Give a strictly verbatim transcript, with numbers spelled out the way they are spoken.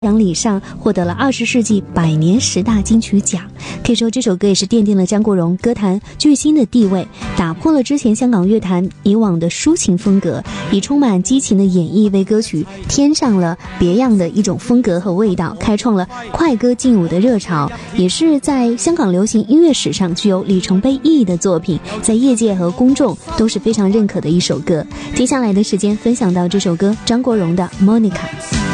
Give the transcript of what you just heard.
奖礼上获得了二十世纪百年十大金曲奖，可以说这首歌也是奠定了张国荣歌坛巨星的地位，打破了之前香港乐坛以往的抒情风格，以充满激情的演绎为歌曲添上了别样的一种风格和味道，开创了快歌劲舞的热潮，也是在香港流行音乐史上具有里程碑意义的作品，在业界和公众都是非常认可的一首歌。接下来的时间分享到这首歌，张国荣的 Monica。